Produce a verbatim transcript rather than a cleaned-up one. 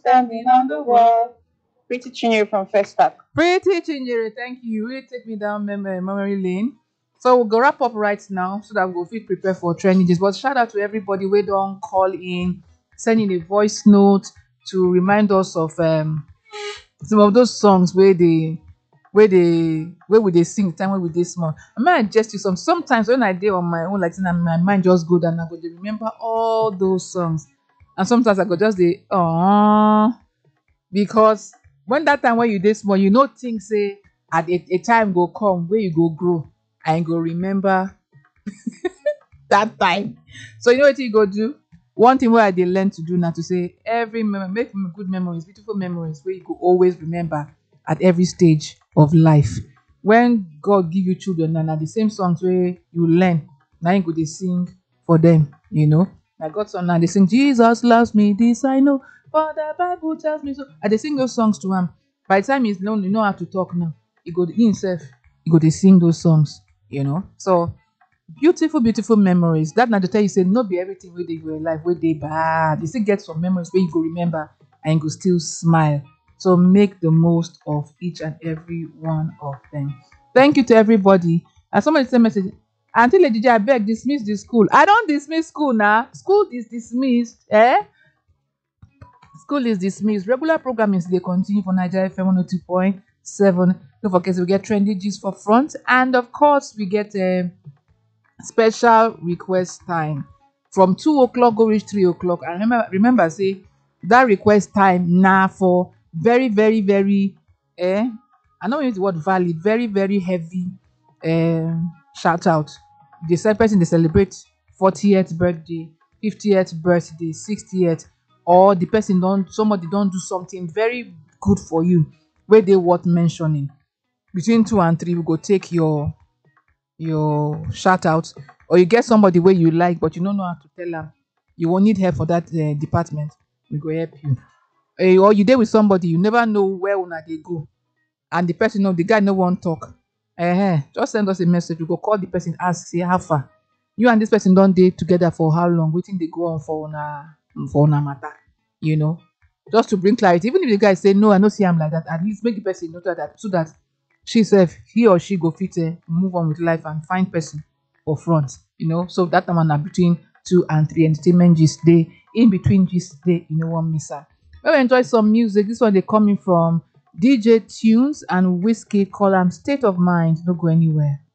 Standing on the wall. Pretty Chinyere from First Park. Pretty Chinjere, thank you. You really take me down mem- uh, memory lane. So we'll go wrap up right now so that we'll feel prepared for training days. But shout out to everybody we don't call in, send in a voice note to remind us of um some of those songs where they where they where we they sing the time when we dey small. I might just you some sometimes when I did on my own like and my mind just go down, I go dey remember all those songs. And sometimes I go just dey oh because when that time when you dey small, you know think say at a, a time go come where you go grow and you go remember that time. So you know what you go do? One thing where I dey learn to do now to say every mem- make m- good memories, beautiful memories where you go always remember at every stage of life. When God give you children and na the same songs where you learn, now you go dey sing for them, you know. My godson now they sing Jesus loves me, this I know, for the Bible tells me so. I dey sing those songs to him. By the time he's known, you know how to talk now. He go he himself, he go dey sing those songs, you know. So beautiful beautiful memories that na to tell you say no be everything wey dey your life wey dey bad, you still get some memories wey you go remember and you go still smile. So make the most of each and every one of them. Thank you to everybody. And somebody send message, aunty lady J, abeg dismiss the school. I don dismiss school na, school is dismissed eh. School is dismissed. Regular programming dey continue for Nigeria F M one oh two point seven. Don't forget we get trendy gist for front, and of course we get um special request time from two o'clock go reach three o'clock. And remember remember say that request time na for very very very eh I no use the word valid, very very heavy um shout out. The same person dey celebrate fortieth birthday, fiftieth birthday, sixtieth, or the person don somebody don do something very good for you wey dey worth mentioning. Between two and three we go take your your shout out, or you get somebody where you like but you don't know how to tell them, you will need help for that uh, department, we go help you. Eh, or you there with somebody you never know where una they go, and the person know the guy no one talk. Eh, just send us a message, we go call the person, ask say how far you and this person don't date together, for how long, waiting they go on for una for una matter, you know, just to bring clarity. Even if the guy say no, I no see him like that, at least make the person know that, so that she self, he or she go fit uh, move on with life and find person for front, you know. So that one na between two and three, entertainment gist day, in between gist day, you know, one miss out. When we enjoy some music, this one they coming from D J Tunes and Whiskey, call am State of Mind. Don't go anywhere.